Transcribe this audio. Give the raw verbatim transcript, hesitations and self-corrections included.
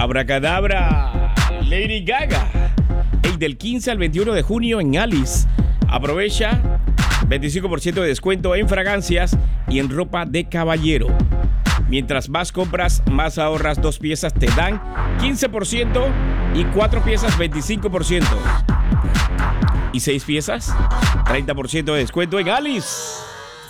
Abracadabra, Lady Gaga. Hey, del quince al veintiuno de junio en Alice. Aprovecha veinticinco por ciento de descuento en fragancias y en ropa de caballero. Mientras más compras, más ahorras. Dos piezas te dan quince por ciento y cuatro piezas veinticinco por ciento. Y seis piezas, treinta por ciento de descuento en Alice.